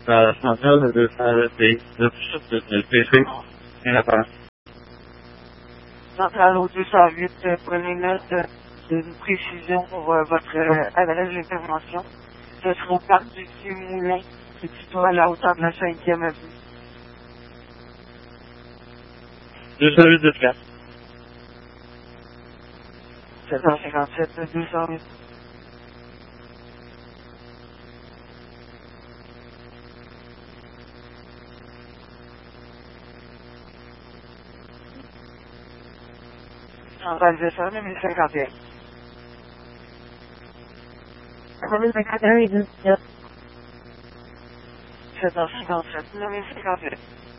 La centrale de s'arrêter, de PC, et la France. Centrale au 208, prenez note d'une précision pour votre adresse d'intervention. Ce sera au parc du Petit Moulin, qui est situé à la hauteur de la 5e avenue. 208 de 4. 757, 208. Centrale de ça, 2051. 2051, 757, 2051.